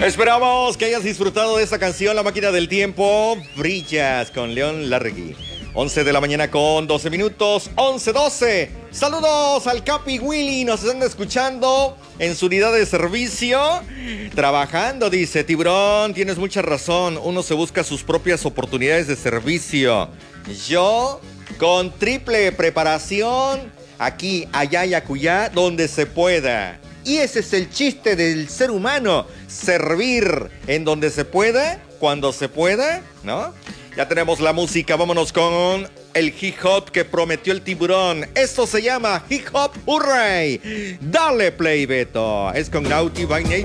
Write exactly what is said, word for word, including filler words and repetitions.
Esperamos que hayas disfrutado de esta canción, La Máquina del Tiempo. Brillas con León Larregui. once de la mañana con doce minutos, once doce. Saludos al Capi Willy, nos están escuchando en su unidad de servicio. Trabajando, dice Tiburón, tienes mucha razón. Uno se busca sus propias oportunidades de servicio. Yo, con triple preparación, aquí, allá y acullá, donde se pueda. Y ese es el chiste del ser humano, servir en donde se pueda, cuando se pueda, ¿no? Ya tenemos la música, vámonos con el hip hop que prometió el Tiburón. Esto se llama hip hop hooray. Dale play, Beto. Es con Naughty by Nate.